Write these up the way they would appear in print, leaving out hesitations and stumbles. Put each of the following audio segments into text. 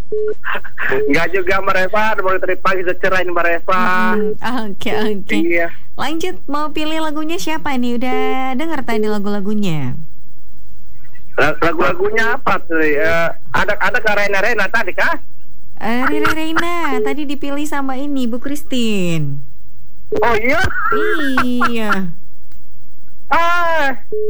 Enggak juga Mbak Reva, baru tadi pagi sudah cerai nih Mbak Reva. Oke. Iya. Lanjut, mau pilih lagunya siapa nih? Udah denger tadi lagu-lagunya? Lagu-lagunya apa tuh? Ada Karena tadi kah? Riri Reina tadi dipilih sama ini Bu Christine. Oh iya? Iya. Ah.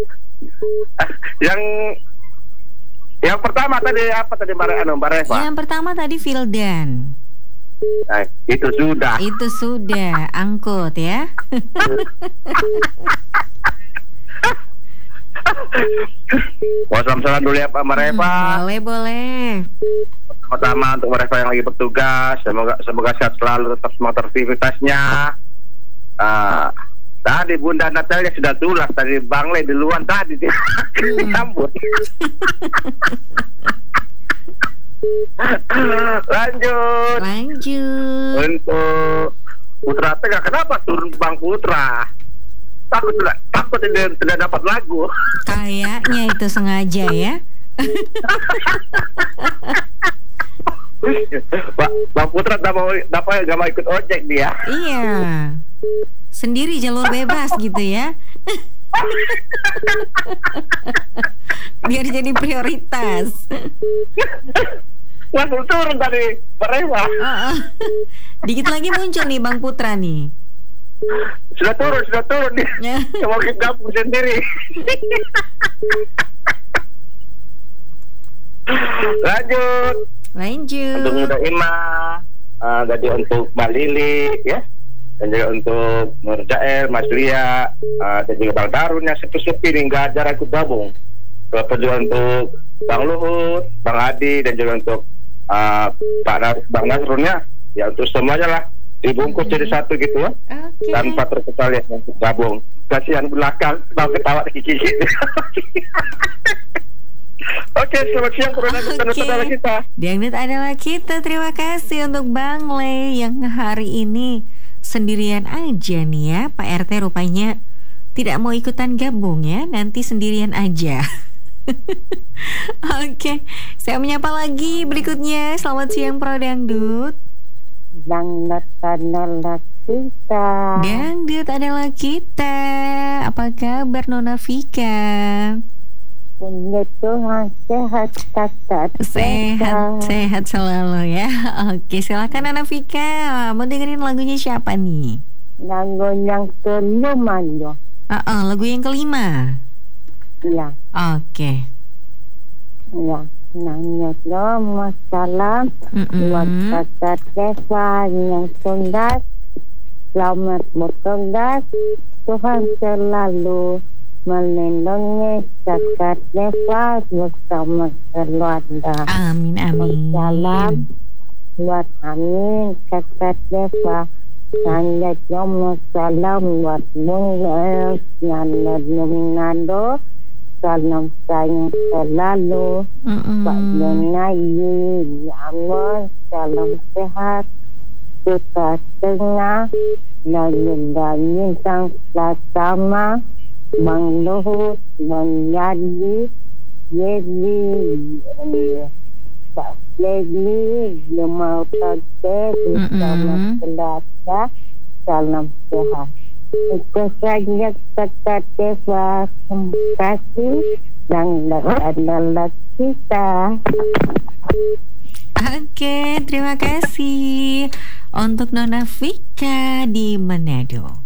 Yang pertama tadi apa tadi Mbak Reva? Yang pertama tadi Vildan. Itu sudah. Itu sudah, angkut ya. Salam dulu ya Pak Mbak Reva. Boleh. Pertama untuk Mbak Reva yang lagi bertugas, semoga sehat selalu, tetap semangat aktivitasnya. Tadi Bunda Natalia sudah tulas tadi Bang Le duluan tadi dia sambut. Lanjut untuk Putra Tega. Kenapa turun Bang Putra? Takut tidak dapat lagu. Kayaknya itu sengaja ya. Bang Putra gak mau ikut ojek dia. Iya, sendiri jalur bebas gitu ya. Biar jadi prioritas. Langsung turun tadi Reva. Dikit lagi muncul nih Bang Putra nih. Sudah turun nih. Mau kita gabung sendiri. Lanjut untuk Muda Ima, jadi untuk Mbak Lili ya, dan juga untuk Nur Jael, Mas Lia, dan juga Bang Darun yang sepi-sepi nih nggak ada ikut gabung. Terus juga untuk Bang Luhut, Bang Adi, dan juga untuk Bang Nasrun ya untuk semuanya lah dibungkus jadi satu gitu ya. Tanpa terkecuali yang untuk gabung. Kasihan belakang ketawa kiki. Oke, selamat siang adalah kita. Dangdut adalah kita. Terima kasih untuk Bang Le yang hari ini sendirian aja nih ya. Pak RT rupanya tidak mau ikutan gabung ya. Nanti sendirian aja. Oke, saya menyapa lagi berikutnya. Selamat siang Pro Dangdut. Dangdut adalah kita. Dangdut adalah kita. Apa kabar Nona Vika? Punya Tuhan sehat kakak. Sehat selalu ya. Oke, silakan Nona Vika. Mau dengerin lagunya siapa nih? Lagu yang kelima ya. Lagu yang kelima. Iya. Oke. Iya. Nanya dong salam buat kakak Deva yang tundas. Selamat bertugas. Tuhan selalu melindungi kakak Deva bersama keluarga. Amin. Salam buat Amin kakak Deva. Nanya dong salam buat Bung Els yang Nado. Salam sayang selalu Pak Donayi Amal. Salam sehat kita tengah dan sang Pratama, Bang Luhut, Bang Yadi, Pak Leslie, Lemau Tate bersama keluarga. Salam sehat. Itu saja kata Deva. Terima kasih. Dan adalah kita. Oke, terima kasih untuk Nona Vika di Manado.